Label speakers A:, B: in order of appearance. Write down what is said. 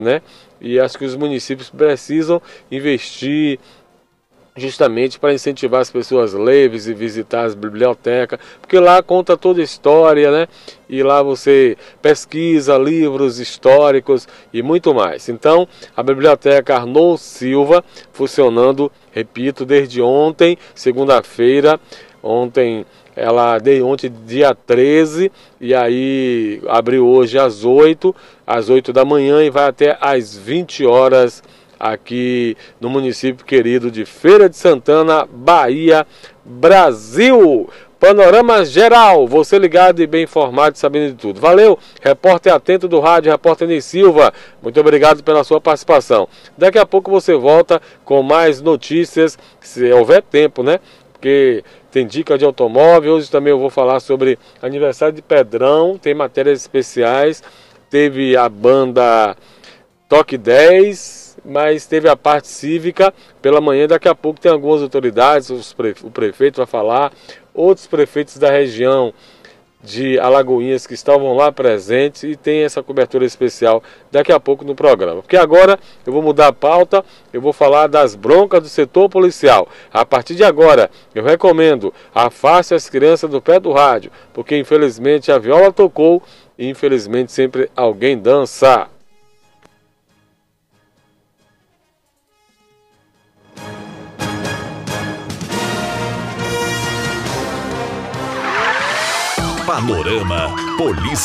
A: né? E acho que os municípios precisam investir justamente para incentivar as pessoas a ler e visitar as bibliotecas, porque lá conta toda a história, né? E lá você pesquisa livros históricos e muito mais. Então, a Biblioteca Arnold Silva funcionando, repito, desde ontem, segunda-feira, ontem dia 13, e aí abriu hoje às 8 da manhã e vai até às 20 horas aqui no município querido de Feira de Santana, Bahia, Brasil. Panorama geral, você ligado e bem informado, sabendo de tudo. Valeu, repórter atento do rádio, repórter Ney Silva. Muito obrigado pela sua participação. Daqui a pouco você volta com mais notícias, se houver tempo, né? Porque tem dica de automóvel. Hoje também eu vou falar sobre aniversário de Pedrão, tem matérias especiais. Teve a banda Toque 10, mas teve a parte cívica pela manhã. Daqui a pouco tem algumas autoridades, o prefeito vai falar, outros prefeitos da região de Alagoinhas que estavam lá presentes, e tem essa cobertura especial daqui a pouco no programa. Porque agora eu vou mudar a pauta, eu vou falar das broncas do setor policial. A partir de agora, eu recomendo, afaste as crianças do pé do rádio, porque infelizmente a viola tocou e infelizmente sempre alguém dança.
B: Panorama Polícia.